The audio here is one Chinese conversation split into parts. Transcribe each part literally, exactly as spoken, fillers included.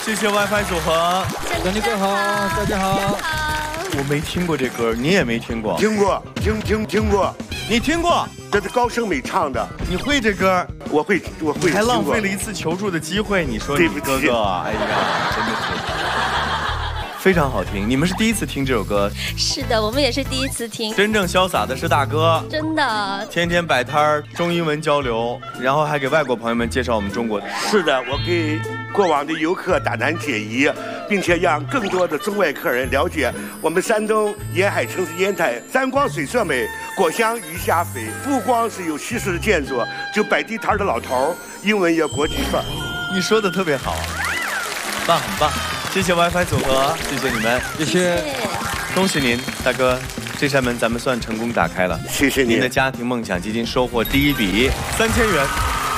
谢谢 WiFi 组合。 张继哥好，大家好。 我没听过这歌，你也没听过？ 听过，听听听过。 你听过？ 这是高胜美唱的。 你会这歌？ 我会，我会。 还浪费了一次求助的机会，你说你哥哥，哎呀，真的是。非常好听，你们是第一次听这首歌？ 是的，我们也是第一次听。 真正潇洒的是大哥， 真的， 天天摆摊儿，中英文交流，然后还给外国朋友们介绍我们中国。 是的，我给过往的游客打难解疑，并且让更多的中外客人了解我们山东沿海城市烟台，山光水色美，果香鱼虾肥。不光是有西式的建筑，就摆地摊的老头，英文也国际范儿。 你说的特别好，棒，很棒。谢谢 WiFi 组合，谢谢你们， 谢谢， 恭喜您，大哥，这扇门咱们算成功打开了。 谢谢您。 您的家庭梦想基金收获第一笔三千元，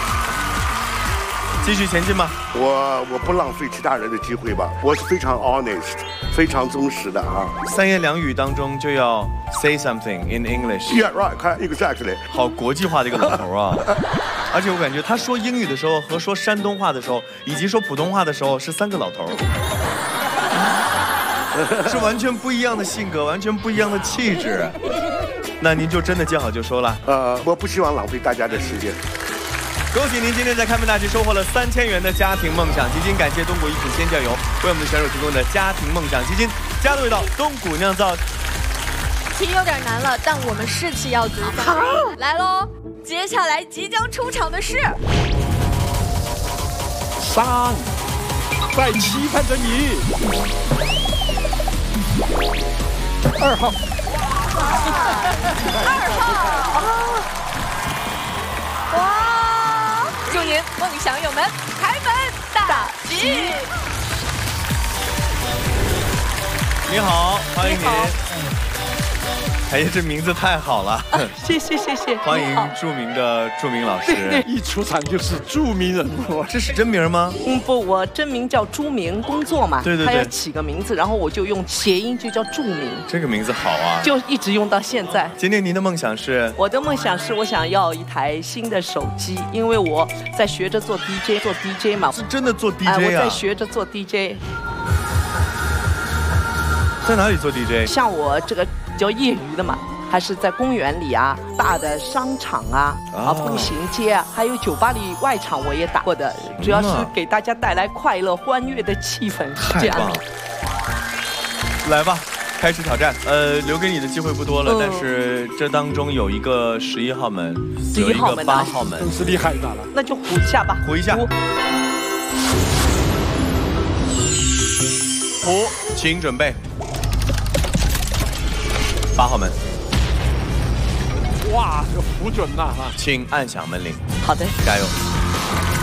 继续前进吧。 我我不浪费其他人的机会吧，我是非常 honest， 非常忠实的啊。 三言两语当中就要 say something in English。Yeah right， 看 exactly。 好国际化的一个老头啊。而且我感觉他说英语的时候和说山东话的时候，以及说普通话的时候是三个老头，是完全不一样的性格，完全不一样的气质。那您就真的见好就收了。 呃，我不希望浪费大家的时间。 恭喜您今天在开门大吉收获了三千元的家庭梦想基金，感谢东谷一品鲜酱油为我们的选手提供的家庭梦想基金，家的味道，东谷酿造。 题有点难了，但我们士气要足。好，来喽！接下来即将出场的是三，在期盼着你。二号， 二号，哇！祝您梦想有门，开门大吉！ 你好，欢迎您。哎呀，这名字太好了！ 啊、谢谢谢谢， 欢迎著名的著名老师， 对对，一出场就是著名人物。 这是真名吗？ 嗯，不，我真名叫朱明，工作嘛， 对对对， 他要起个名字，然后我就用谐音，就叫著名。 这个名字好啊， 就一直用到现在。 今天您的梦想是？ 我的梦想是我想要一台新的手机，因为我在学着做 D J， 做 D J 嘛。 是真的做 D J 啊？ 哎、我在学着做 D J。 在哪里做 D J？ 像我这个比较业余的嘛。还是在公园里啊，大的商场啊，啊步行街啊，还有酒吧里外场我也打过的，主要是给大家带来快乐欢悦的气氛。 太棒了！来吧，开始挑战。呃，留给你的机会不多了，嗯、但是这当中有一个十一号门，有一个八号门， 是厉害的了。 那就胡一下吧， 胡一下。胡，请准备。八号门。 哇，这胡准呐！ 请按响门铃。 好的， 加油。